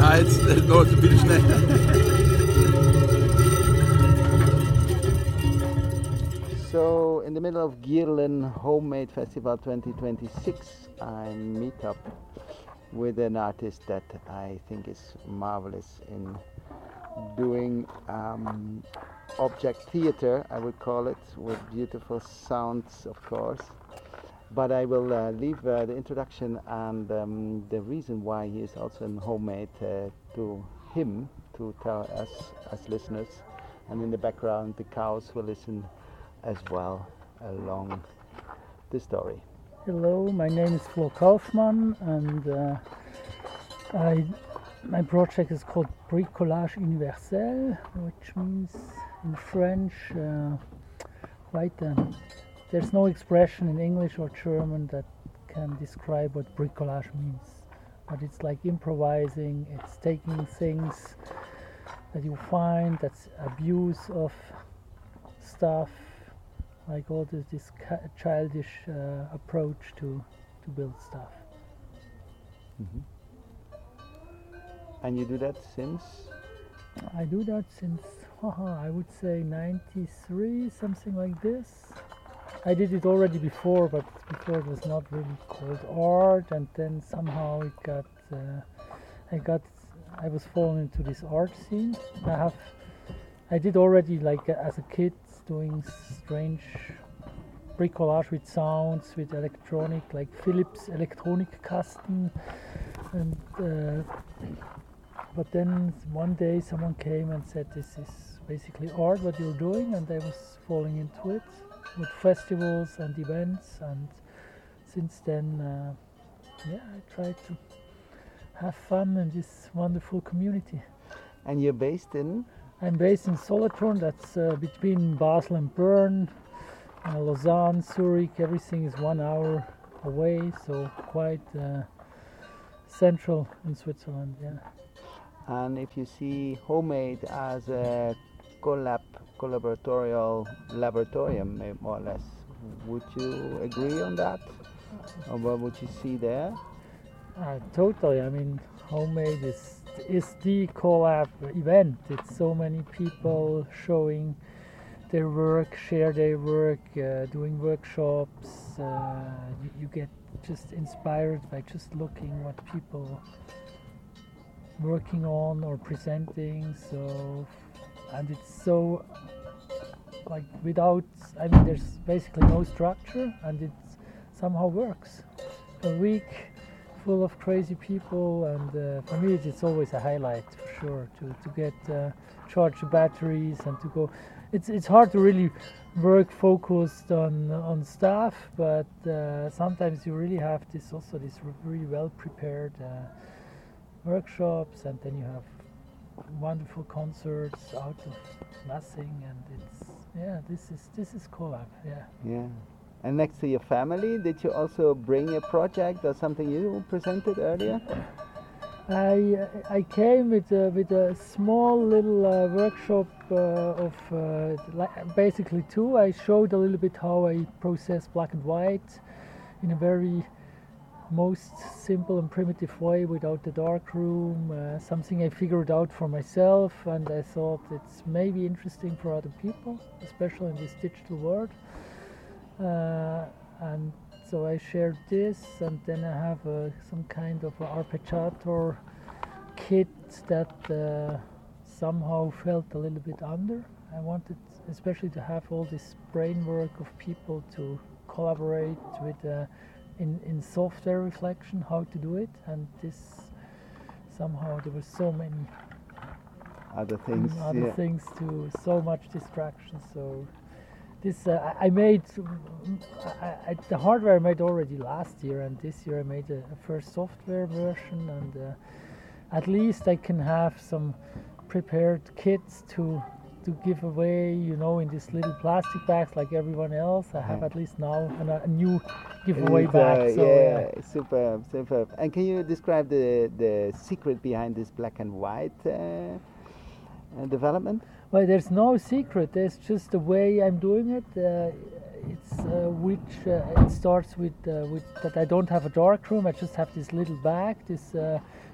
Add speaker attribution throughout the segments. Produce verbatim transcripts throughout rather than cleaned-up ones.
Speaker 1: Ja, jetzt äh, nur ein bisschen schnell.
Speaker 2: So, in the middle of Gierlen Homemade Festival twenty twenty-six, I meet up with an artist that I think is marvelous in doing um, object theater, I would call it, with beautiful sounds, of course. But I will uh, leave uh, the introduction and um, the reason why he is also in Homemade uh, to him, to tell us as listeners. And in the background, the cows will listen as well along the story.
Speaker 3: Hello, my name is Flo Kaufmann, and uh, I, my project is called Bricolage Universel, which means in French, uh, quite a, there's no expression in English or German that can describe what bricolage means. But it's like improvising, it's taking things that you find, that's abuse of stuff, like all this, this childish uh, approach to, to build stuff.
Speaker 2: Mm-hmm. And you do that since?
Speaker 3: I do that since, haha, I would say ninety-three, something like this. I did it already before, but before it was not really called art, and then somehow it got, uh, I got, I was falling into this art scene. I have, I did already like uh, as a kid, doing strange bricolage with sounds, with electronic, like Philips Elektronikkasten, and uh, but then one day someone came and said, this is basically art what you're doing, and I was falling into it with festivals and events, and since then uh, yeah, I try to have fun in this wonderful community.
Speaker 2: And you're based in?
Speaker 3: I'm based in Solothurn, that's uh, between Basel and Bern, uh, Lausanne, Zurich, everything is one hour away, so quite uh, central in Switzerland, yeah.
Speaker 2: And if you see Homemade as a collab, collaboratorial laboratorium, more or less, would you agree on that? Or what would you see there?
Speaker 3: Uh, totally, I mean, Homemade is is the collab event. It's so many people showing their work, share their work, uh, doing workshops. Uh, you, you get just inspired by just looking what people working on or presenting. So, and it's so like without, I mean, there's basically no structure, and it somehow works. A week full of crazy people, and uh, for me it's always a highlight for sure to, to get uh, charge the batteries and to go. It's it's hard to really work focused on on stuff, but uh, sometimes you really have this also this really well prepared uh, workshops, and then you have wonderful concerts out of nothing, and it's yeah this is this is collab, yeah.
Speaker 2: Yeah. And next to your family, did you also bring a project or something you presented earlier?
Speaker 3: I I came with a, with a small little uh, workshop uh, of uh, li- basically two. I showed a little bit how I process black and white in a very most simple and primitive way without the dark room. Uh, something I figured out for myself, and I thought it's maybe interesting for other people, especially in this digital world. Uh, and so I shared this, and then I have uh, some kind of an arpeggiator kit that uh, somehow felt a little bit under. I wanted especially to have all this brainwork of people to collaborate with uh, in, in software reflection, how to do it, and this somehow there were so many
Speaker 2: other things,
Speaker 3: other
Speaker 2: yeah.
Speaker 3: things to so much distraction. So this uh, I made I, I, the hardware I made already last year, and this year I made a, a first software version, and uh, at least I can have some prepared kits to to give away, you know, in these little plastic bags like everyone else. I have
Speaker 2: Yeah.
Speaker 3: at least now a, a new giveaway
Speaker 2: It's,
Speaker 3: bag.
Speaker 2: uh,
Speaker 3: So
Speaker 2: yeah,
Speaker 3: yeah.
Speaker 2: superb, superb. And can you describe the the secret behind this black and white uh, uh, development?
Speaker 3: Well, there's no secret. There's just the way I'm doing it. Uh, it's uh, which uh, it starts with uh, with that I don't have a dark room. I just have this little bag, this uh,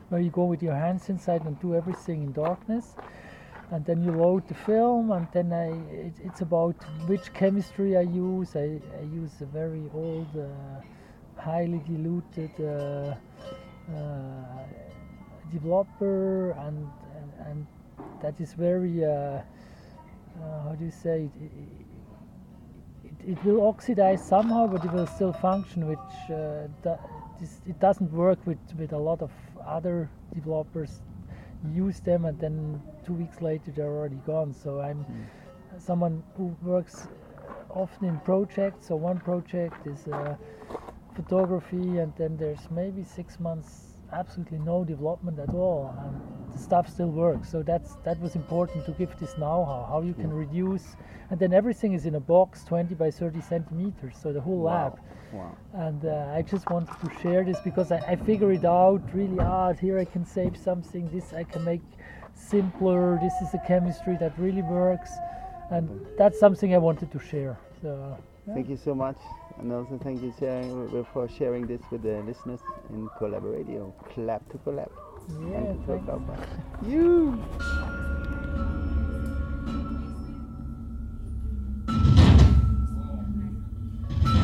Speaker 3: where you go with your hands inside and do everything in darkness. And then you load the film, and then I, it, it's about which chemistry I use. I, I use a very old, uh, highly diluted uh, uh, developer, and, and, and that is very, uh, uh, how do you say it? It, it? it will oxidize somehow, but it will still function, which uh, do, this, it doesn't work with, with a lot of other developers. Use them and then two weeks later they're already gone. So I'm mm. someone who works often in projects. So one project is uh, photography, and then there's maybe six months absolutely no development at all, and the stuff still works. So that's that was important to give this know-how, how you can yeah. reduce, and then everything is in a box twenty by thirty centimeters, so the whole
Speaker 2: wow.
Speaker 3: lab.
Speaker 2: Wow.
Speaker 3: And uh, I just wanted to share this because I, I figure it out really. Ah, here I can save something. This I can make simpler. This is a chemistry that really works, and that's something I wanted to share. So yeah.
Speaker 2: Thank you so much, and also thank you sharing, for sharing this with the listeners in Collab Radio. Clap to collab.
Speaker 3: Yeah,
Speaker 2: thank you.
Speaker 3: thanks.
Speaker 2: You.